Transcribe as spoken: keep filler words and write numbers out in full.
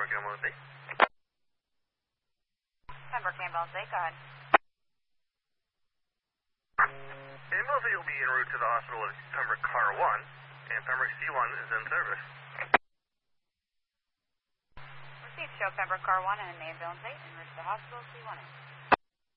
Pembroke Ambulance eight. Pembroke Ambulance eight, go ahead. Ambulance eight will be en route to the hospital at Pembroke Car one, and Pembroke C one is in service. Received, show Pembroke Car one and ambulance eight en route to the hospital C one.